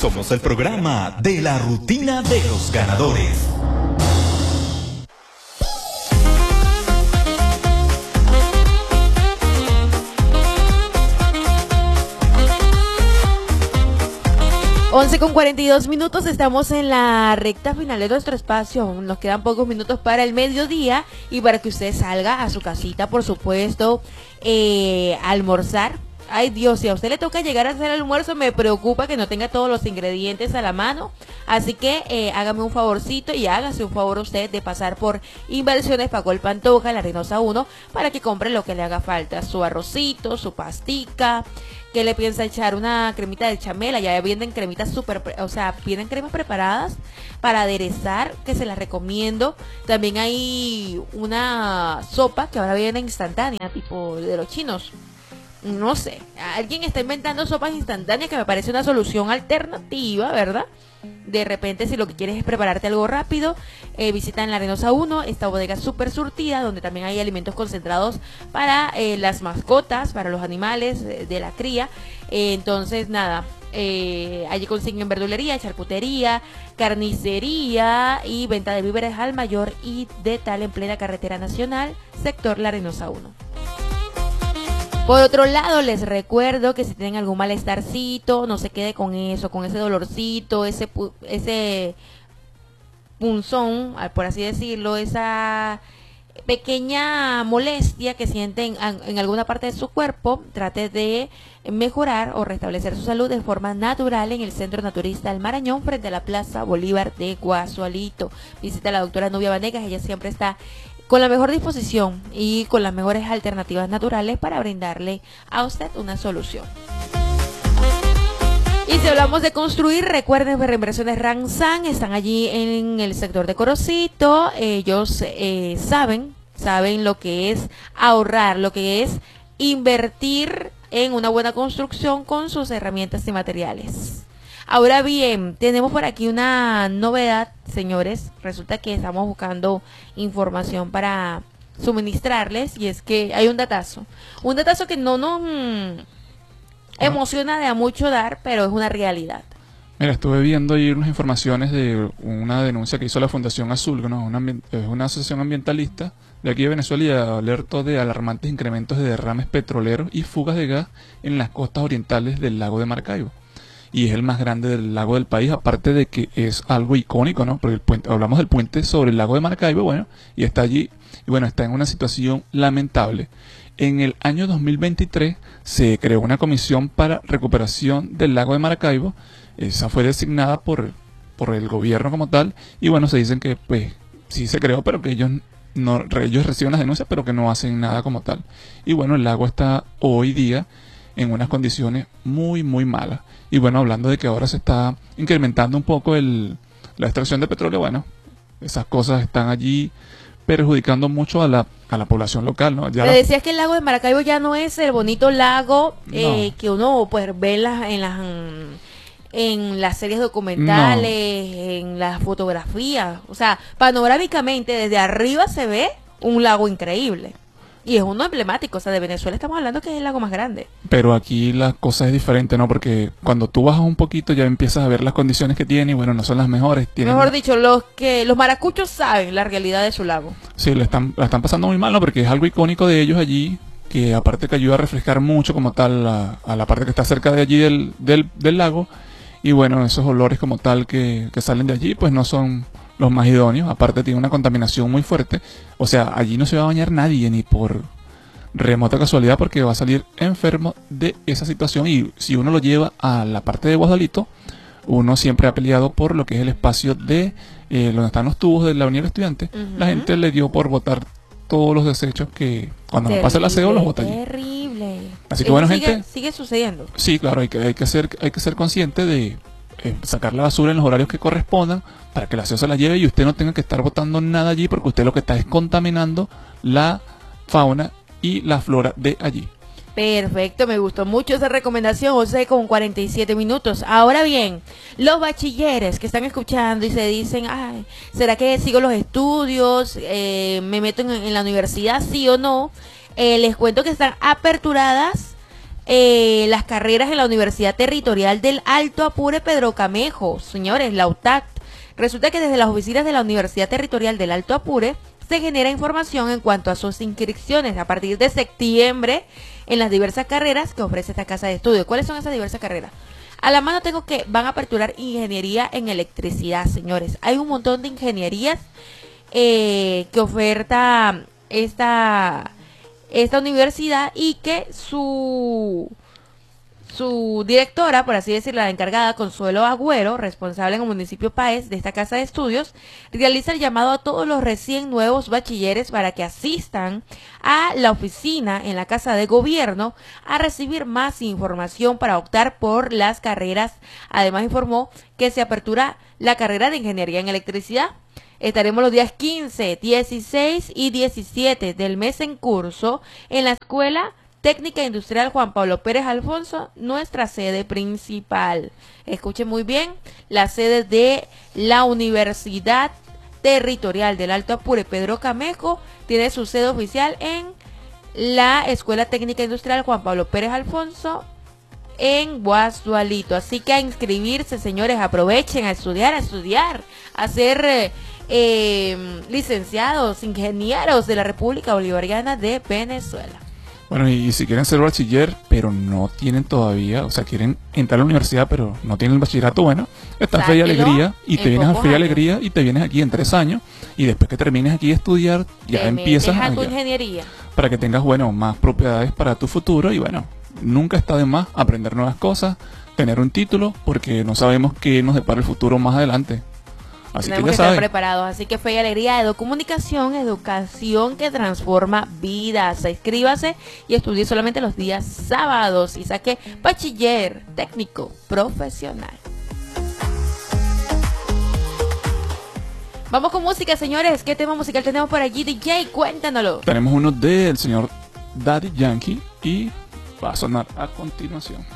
Somos el programa de la rutina de los ganadores. Once con 42 minutos, estamos en la recta final de nuestro espacio. Nos quedan pocos minutos para el mediodía y para que usted salga a su casita, por supuesto, a almorzar. Ay Dios, si a usted le toca llegar a hacer el almuerzo, me preocupa que no tenga todos los ingredientes a la mano. Así que hágame un favorcito y hágase un favor usted de pasar por Inversiones Pacol Pantoja, en la Reynosa 1, para que compre lo que le haga falta. Su arrocito, su pastica. ¿Qué le piensa echar? Una cremita de chamela. Ya vienen cremitas vienen cremas preparadas para aderezar, que se las recomiendo. También hay una sopa que ahora viene instantánea, tipo de los chinos. No sé, alguien está inventando sopas instantáneas, que me parece una solución alternativa, ¿verdad? De repente, si lo que quieres es prepararte algo rápido, visita en la Reynosa 1, esta bodega súper surtida, donde también hay alimentos concentrados para las mascotas, para los animales de la cría. Entonces, nada, allí consiguen verdulería, charcutería, carnicería y venta de víveres al mayor y de tal en plena carretera nacional, sector La Reynosa 1. Por otro lado, les recuerdo que si tienen algún malestarcito, no se quede con eso, con ese dolorcito, ese punzón, por así decirlo, esa pequeña molestia que sienten en alguna parte de su cuerpo. Trate de mejorar o restablecer su salud de forma natural en el Centro Naturista El Marañón, frente a la Plaza Bolívar de Guasualito. Visita a la doctora Nubia Vanegas, ella siempre está con la mejor disposición y con las mejores alternativas naturales para brindarle a usted una solución. Y si hablamos de construir, recuerden que Reinversiones Ranzan están allí en el sector de Corocito. Ellos saben lo que es ahorrar, lo que es invertir en una buena construcción con sus herramientas y materiales. Ahora bien, tenemos por aquí una novedad, señores. Resulta que estamos buscando información para suministrarles, y es que hay un datazo que no nos emociona de a mucho dar, pero es una realidad. Mira, estuve viendo ahí unas informaciones de una denuncia que hizo la Fundación Azul, ¿no? Es una asociación ambientalista de aquí de Venezuela, y alertó de alarmantes incrementos de derrames petroleros y fugas de gas en las costas orientales del lago de Maracaibo. Y es el más grande del lago del país, aparte de que es algo icónico, ¿no? Porque hablamos del puente sobre el lago de Maracaibo, bueno, y está allí, y bueno, está en una situación lamentable. En el año 2023 se creó una comisión para recuperación del lago de Maracaibo. Esa fue designada por el gobierno como tal, y bueno, se dicen que pues sí se creó, pero que ellos reciben las denuncias, pero que no hacen nada como tal. Y bueno, el lago está hoy día en unas condiciones muy muy malas. Y bueno, hablando de que ahora se está incrementando un poco la extracción de petróleo, bueno, esas cosas están allí perjudicando mucho a la población local, ¿no? Ya decías que el lago de Maracaibo ya no es el bonito lago que uno pues ve en las series documentales, en las fotografías. O sea, panorámicamente desde arriba se ve un lago increíble. Y es uno emblemático, o sea, de Venezuela estamos hablando que es el lago más grande. Pero aquí la cosa es diferente, ¿no? Porque cuando tú bajas un poquito ya empiezas a ver las condiciones que tiene, y bueno, no son las mejores. Mejor dicho, los maracuchos saben la realidad de su lago. Sí, la están pasando muy mal, ¿no? Porque es algo icónico de ellos allí, que aparte que ayuda a refrescar mucho como tal a la parte que está cerca de allí del lago. Y bueno, esos olores como tal que salen de allí, pues no son los más idóneos. Aparte tiene una contaminación muy fuerte. O sea, allí no se va a bañar nadie, ni por remota casualidad, porque va a salir enfermo de esa situación. Y si uno lo lleva a la parte de Guadalito, uno siempre ha peleado por lo que es el espacio de donde están los tubos de la Avenida Estudiantes. La gente le dio por botar todos los desechos que cuando no pasa el aseo los bota allí. Terrible. Así que bueno, gente, sigue sucediendo. Sí, claro, hay que ser consciente de sacar la basura en los horarios que correspondan, para que el aseo se la lleve y usted no tenga que estar botando nada allí, porque usted lo que está es contaminando la fauna y la flora de allí. Perfecto, me gustó mucho esa recomendación, José, con 47 minutos. Ahora bien, los bachilleres que están escuchando y se dicen, ay, ¿será que sigo los estudios? ¿Me meto en la universidad, sí o no? Les cuento que están aperturadas las carreras en la Universidad Territorial del Alto Apure Pedro Camejo, señores, la UTAC. Resulta que desde las oficinas de la Universidad Territorial del Alto Apure se genera información en cuanto a sus inscripciones a partir de septiembre en las diversas carreras que ofrece esta casa de estudio. ¿Cuáles son esas diversas carreras? A la mano tengo que van a aperturar ingeniería en electricidad, señores. Hay un montón de ingenierías que oferta esta universidad y que su directora, por así decirlo, la encargada, Consuelo Agüero, responsable en el municipio Páez de esta casa de estudios, realiza el llamado a todos los recién nuevos bachilleres para que asistan a la oficina en la Casa de Gobierno a recibir más información para optar por las carreras. Además informó que se apertura la carrera de Ingeniería en Electricidad. Estaremos los días 15, 16 y 17 del mes en curso en la Escuela Técnica Industrial Juan Pablo Pérez Alfonso, nuestra sede principal. Escuchen muy bien, la sede de la Universidad Territorial del Alto Apure Pedro Camejo tiene su sede oficial en la Escuela Técnica Industrial Juan Pablo Pérez Alfonso en Guasualito. Así que a inscribirse, señores, aprovechen a estudiar, a ser licenciados, ingenieros de la República Bolivariana de Venezuela. Bueno, y si quieren ser bachiller, pero no tienen todavía, o sea, quieren entrar a la universidad, pero no tienen el bachillerato, bueno, está Fe y Alegría, y te vienes a Fe y Alegría, y te vienes aquí en 3 años, y después que termines aquí de estudiar, ya empiezas a tu ingeniería. Para que tengas, bueno, más propiedades para tu futuro, y bueno, nunca está de más aprender nuevas cosas, tener un título, porque no sabemos qué nos depara el futuro más adelante. Así tenemos que ya estar preparados. Así que Fe y Alegría, Educomunicación, educación que transforma vidas. Inscríbase y estudie solamente los días sábados y saque bachiller técnico profesional. Vamos con música, señores. ¿Qué tema musical tenemos por allí, DJ? Cuéntanoslo. Tenemos uno del señor Daddy Yankee y va a sonar a continuación.